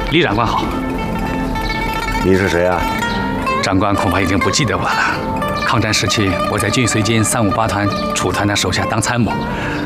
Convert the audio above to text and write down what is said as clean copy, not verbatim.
李长官好。 你是谁啊？ 长官恐怕已经不记得我了。抗战时期，我在军绥军358团楚团长手下当参谋，